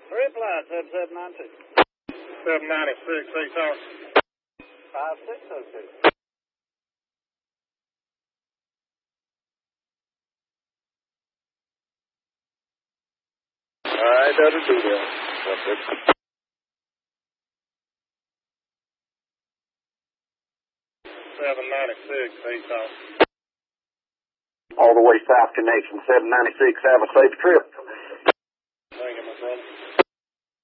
Reply, 7792. 796, East 5602. All right, that'll do that. That's it. 796, East All the way south connection, 796. Have a safe trip.